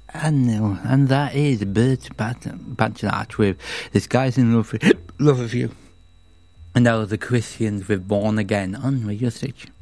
And that is Burt Bacharach with This Guy's in Love with You. And that was the Christians with Born Again on Radio Stitch.